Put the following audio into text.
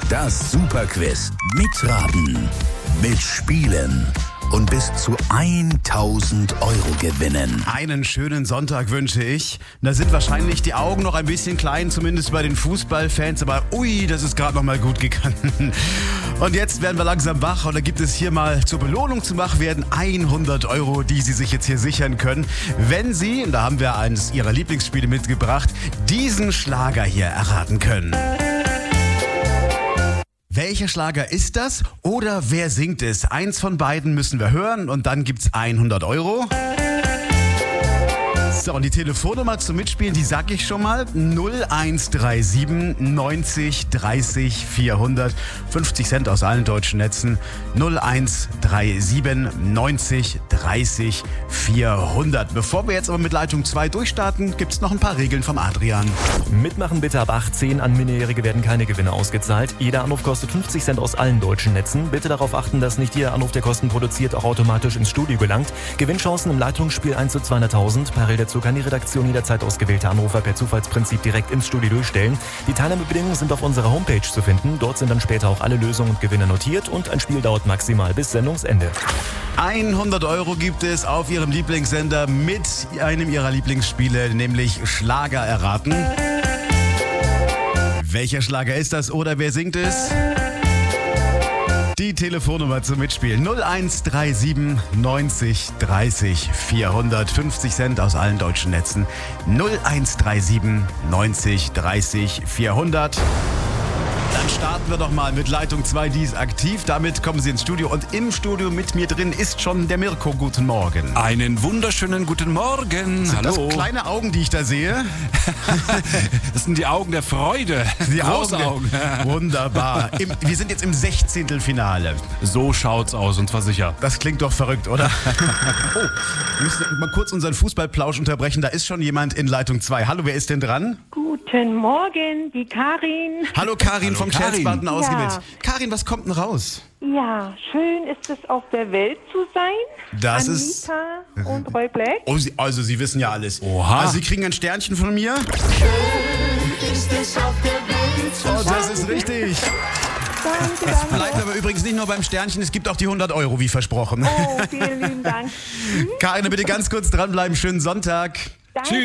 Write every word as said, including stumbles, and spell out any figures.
Das Superquiz mit Raten, mit Spielen und bis zu tausend Euro gewinnen. Einen schönen Sonntag wünsche ich. Da sind wahrscheinlich die Augen noch ein bisschen klein, zumindest bei den Fußballfans, aber ui, das ist gerade noch mal gut gegangen. Und jetzt werden wir langsam wach und da gibt es hier mal zur Belohnung zum Wachwerden hundert Euro, die Sie sich jetzt hier sichern können, wenn Sie, und da haben wir eines Ihrer Lieblingsspiele mitgebracht, diesen Schlager hier erraten können. Welcher Schlager ist das oder wer singt es? Eins von beiden müssen wir hören und dann gibt's hundert Euro. So, und die Telefonnummer zum Mitspielen, die sag ich schon mal. null eins drei sieben neunzig dreißig vierhundert. fünfzig Cent aus allen deutschen Netzen. null eins drei sieben neunzig dreißig vierhundert. Bevor wir jetzt aber mit Leitung zwei durchstarten, gibt's noch ein paar Regeln vom Adrian. Mitmachen bitte ab achtzehn. An Minderjährige werden keine Gewinne ausgezahlt. Jeder Anruf kostet fünfzig Cent aus allen deutschen Netzen. Bitte darauf achten, dass nicht jeder Anruf, der Kosten produziert, auch automatisch ins Studio gelangt. Gewinnchancen im Leitungsspiel eins zu zweihunderttausend. Parallel dazu kann die Redaktion jederzeit ausgewählte Anrufer per Zufallsprinzip direkt ins Studio durchstellen. Die Teilnahmebedingungen sind auf unserer Homepage zu finden. Dort sind dann später auch alle Lösungen und Gewinne notiert und ein Spiel dauert maximal bis Sendungsende. hundert Euro gibt es auf Ihrem Lieblingssender mit einem Ihrer Lieblingsspiele, nämlich Schlager erraten. Welcher Schlager ist das oder wer singt es? Die Telefonnummer zum Mitspielen null eins drei sieben neunzig dreißig vierhundert. fünfzig Cent aus allen deutschen Netzen. null eins drei sieben neunzig dreißig vierhundert. Dann starten wir doch mal mit Leitung zwei, die ist aktiv. Damit kommen Sie ins Studio und im Studio mit mir drin ist schon der Mirko. Guten Morgen. Einen wunderschönen guten Morgen. Sind Hallo. das kleine Augen, die ich da sehe? Das sind die Augen der Freude. Die Große Augen. Augen. Wunderbar. Im, wir sind jetzt im Sechzehntelfinale. So schaut's aus und zwar sicher. Das klingt doch verrückt, oder? Oh, wir müssen mal kurz unseren Fußballplausch unterbrechen. Da ist schon jemand in Leitung zwei. Hallo, wer ist denn dran? Guten Morgen, die Karin. Hallo Karin Hallo, vom Karin. Scherzbanden ausgewählt. Ja. Karin, was kommt denn raus? Ja, schön ist es, auf der Welt zu sein. Das ist- Anita und Roy Black. Oh, Sie, also Sie wissen ja alles. Oha. Also Sie kriegen ein Sternchen von mir. Oh, das ist richtig. Danke, Bleibt danke. aber übrigens nicht nur beim Sternchen, es gibt auch die hundert Euro, wie versprochen. Oh, vielen lieben Dank. Karin, bitte ganz kurz dranbleiben. Schönen Sonntag. Danke. Tschüss.